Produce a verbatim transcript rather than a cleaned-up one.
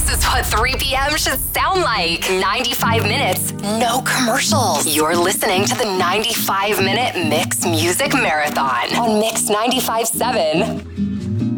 This is what three p.m. should sound like. ninety-five minutes, no commercials. You're listening to the ninety-five minute Mix Music Marathon on Mix ninety-five point seven.